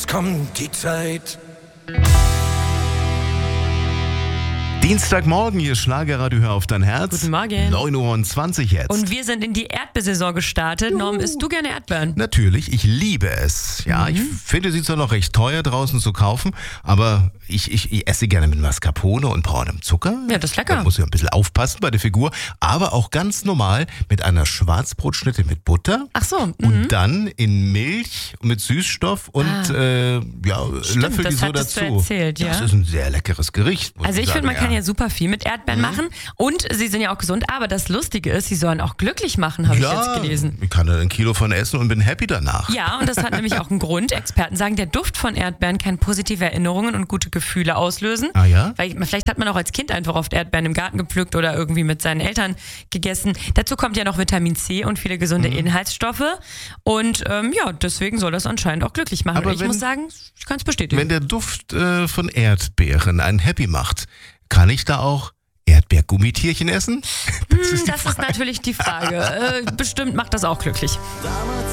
kommt die Zeit. Dienstagmorgen, hier Schlagerradio, hör auf dein Herz. Guten Morgen. 9:20 Uhr jetzt. Und wir sind in die Erdbeersaison gestartet. Norm, isst du gerne Erdbeeren? Natürlich, ich liebe es. Ja, ich finde sie zwar noch recht teuer draußen zu kaufen, aber ich esse gerne mit Mascarpone und braunem Zucker. Ja, das ist lecker. Da muss ich ein bisschen aufpassen bei der Figur. Aber auch ganz normal mit einer Schwarzbrotschnitte mit Butter. Ach so. Und dann in Milch mit Süßstoff und Löffel die das so hattest du dazu. erzählt, ja. Das ist ein sehr leckeres Gericht. muss Also ich sagen, finde, man kann ja super viel mit Erdbeeren machen. Und sie sind ja auch gesund. Aber das Lustige ist, sie sollen auch glücklich machen, habe ich jetzt gelesen. Ich kann da ein Kilo von essen und bin happy danach. Ja, und das hat nämlich auch einen Grund. Experten sagen, der Duft von Erdbeeren kann positive Erinnerungen und gute Gefühle auslösen. Ah ja? Weil vielleicht hat man auch als Kind einfach oft Erdbeeren im Garten gepflückt oder irgendwie mit seinen Eltern gegessen. Dazu kommt ja noch Vitamin C und viele gesunde Inhaltsstoffe. Und deswegen soll das anscheinend auch glücklich machen. Aber und ich muss sagen, ich kann es bestätigen. Wenn der Duft von Erdbeeren einen happy macht, kann ich da auch Erdbeergummitierchen essen? Das ist natürlich die Frage. Bestimmt macht das auch glücklich.